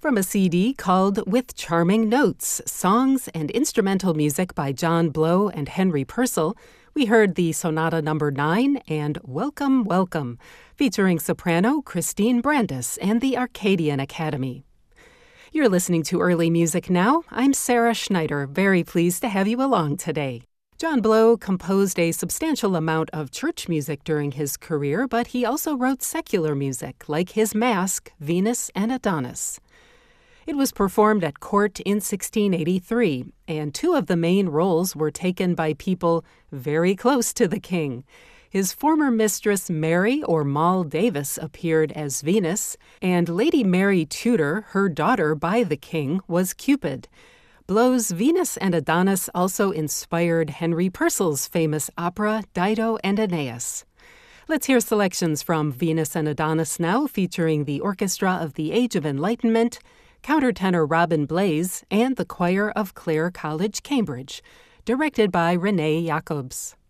From a CD called With Charming Notes, Songs and Instrumental Music by John Blow and Henry Purcell, we heard the Sonata No. 9 and Welcome, Welcome, featuring soprano Christine Brandis and the Arcadian Academy. You're listening to Early Music Now. I'm Sarah Schneider, very pleased to have you along today. John Blow composed a substantial amount of church music during his career, but he also wrote secular music, like his masque, Venus and Adonis. It was performed at court in 1683, and two of the main roles were taken by people very close to the king. His former mistress Mary or Moll Davis appeared as Venus, and Lady Mary Tudor, her daughter by the king, was Cupid. Blow's Venus and Adonis also inspired Henry Purcell's famous opera Dido and Aeneas. Let's hear selections from Venus and Adonis now, featuring the Orchestra of the Age of Enlightenment, countertenor Robin Blaze, and the choir of Clare College, Cambridge, directed by Renee Jacobs.